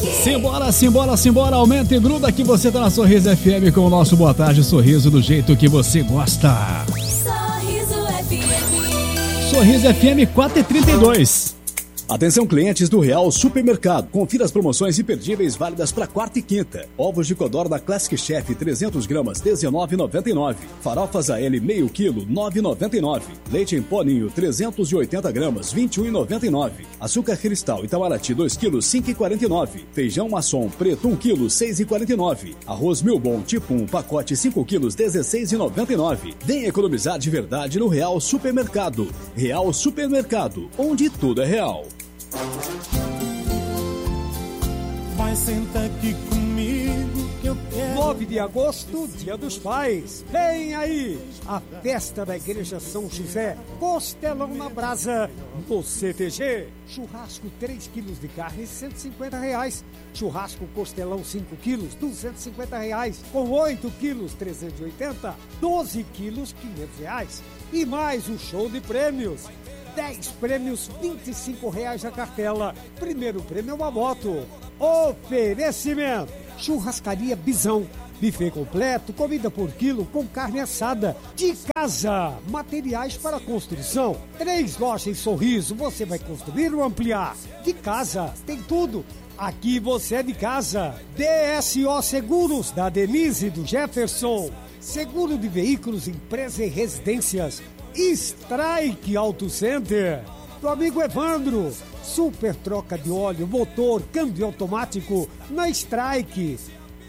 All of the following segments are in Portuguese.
Simbora, aumenta e gruda que você tá na Sorriso FM com o nosso Boa Tarde Sorriso do jeito que você gosta. Sorriso FM. Sorriso FM 4h32. Atenção, clientes do Real Supermercado. Confira as promoções imperdíveis válidas para quarta e quinta. Ovos de codorna Classic Chef 300 gramas, R$19,99. Farofas AL meio quilo, R$9,99. Leite em pó ninho 380 gramas, R$21,99. Açúcar cristal Itamaraty 2 quilos, R$5,49. Feijão maçom preto 1 quilo, R$6,49. Arroz Milbon tipo 1, pacote 5 quilos, R$16,99. Vem economizar de verdade no Real Supermercado. Real Supermercado, onde tudo é real. Vai sentar aqui comigo que eu quero. 9 de agosto, Dia dos Pais. Vem aí a festa da Igreja São José. Costelão na brasa no CTG. Churrasco 3 quilos de carne, R$150. Churrasco costelão 5 quilos, R$250. Com 8 quilos, R$380. 12 quilos, R$500. E mais um show de prêmios. 10 prêmios, R$25 a cartela. Primeiro prêmio é uma moto. Oferecimento: Churrascaria Bisão. Buffet completo, comida por quilo com carne assada. De casa, materiais para construção. 3 lojas em Sorriso, você vai construir ou ampliar. De casa, tem tudo. Aqui você é de casa. DSO Seguros, da Denise e do Jefferson. Seguro de veículos, empresa e residências. Strike Auto Center, do amigo Evandro. Super troca de óleo, motor, câmbio automático na Strike.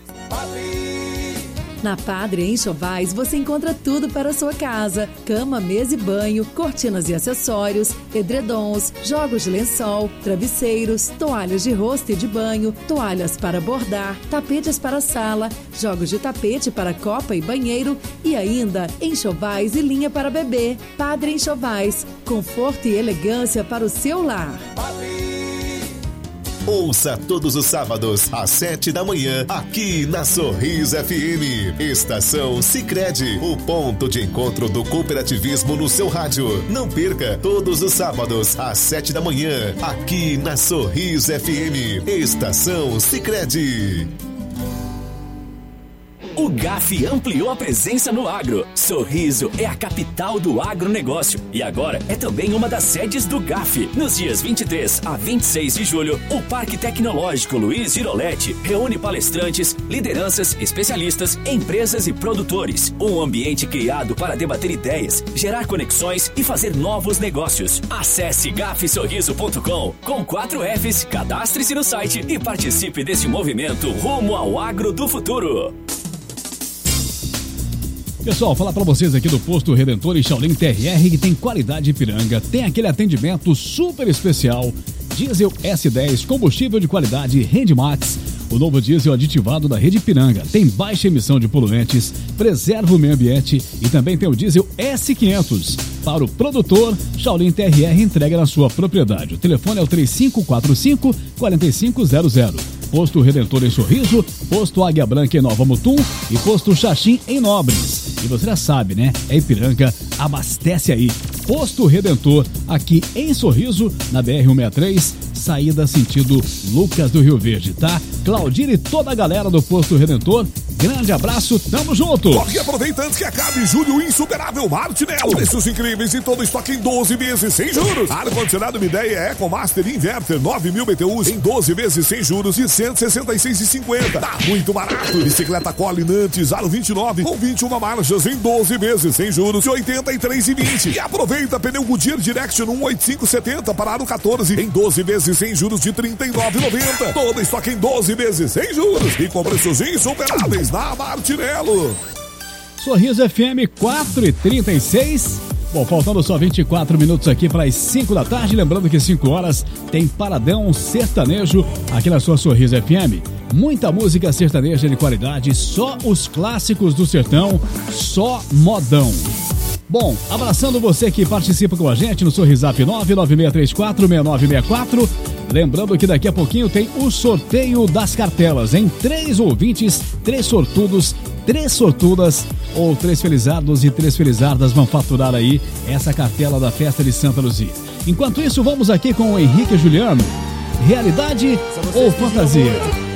Na Padre Enxovais você encontra tudo para a sua casa: cama, mesa e banho, cortinas e acessórios, edredons, jogos de lençol, travesseiros, toalhas de rosto e de banho, toalhas para bordar, tapetes para sala, jogos de tapete para copa e banheiro e ainda enxovais e linha para bebê. Padre Enxovais, conforto e elegância para o seu lar. Ouça todos os sábados, às 7 da manhã, aqui na Sorriso FM. Estação Sicredi, o ponto de encontro do cooperativismo no seu rádio. Não perca, todos os sábados, às 7 da manhã, aqui na Sorriso FM. Estação Sicredi. O GAF ampliou a presença no agro. Sorriso é a capital do agronegócio e agora é também uma das sedes do GAF. Nos dias 23 a 26 de julho, o Parque Tecnológico Luiz Giroletti reúne palestrantes, lideranças, especialistas, empresas e produtores. Um ambiente criado para debater ideias, gerar conexões e fazer novos negócios. Acesse gafsorriso.com com 4 Fs, cadastre-se no site e participe desse movimento rumo ao agro do futuro. Pessoal, falar pra vocês aqui do Posto Redentor e Shaolin TRR, que tem qualidade Ipiranga, tem aquele atendimento super especial, diesel S10, combustível de qualidade Rendimax, o novo diesel aditivado da Rede Ipiranga, tem baixa emissão de poluentes, preserva o meio ambiente e também tem o diesel S500. Para o produtor, Shaolin TRR entrega na sua propriedade. O telefone é o 3545-4500. Posto Redentor em Sorriso, Posto Águia Branca em Nova Mutum e Posto Xaxim em Nobres. E você já sabe, né? É Ipiranga, abastece aí. Posto Redentor, aqui em Sorriso, na BR-163, saída sentido Lucas do Rio Verde, tá? Claudir e toda a galera do Posto Redentor, grande abraço, tamo junto! Corre, aproveita antes que acabe julho insuperável Martinello. Preços incríveis e todo estoque em 12 vezes sem juros. Ar-condicionado Midea EcoMaster Inverter 9.000 BTUs em 12 vezes sem juros de R$ 166,50. Tá muito barato. Bicicleta Collie Nantes Aro 29 com 21 marchas em 12 vezes sem juros de R$ 83,20. E aproveita pneu Goodyear Direction 18570 para Aro 14 em 12 vezes sem juros de R$ 39,90. Todo estoque em 12 vezes sem juros e com preços insuperáveis na Martinello. Sorriso FM 4h36. Bom, faltando só 24 minutos aqui para as 5 da tarde. Lembrando que 5 horas tem Paradão Sertanejo aqui na sua Sorriso FM. Muita música sertaneja de qualidade, só os clássicos do sertão, só modão. Bom, abraçando você que participa com a gente no Sorrisap 996346964. Lembrando que daqui a pouquinho tem o sorteio das cartelas, hein? 3 ouvintes, 3 sortudos, 3 sortudas ou 3 felizados e 3 felizardas vão faturar aí essa cartela da festa de Santa Luzia. Enquanto isso, vamos aqui com o Henrique e Juliano. realidade ou fantasia?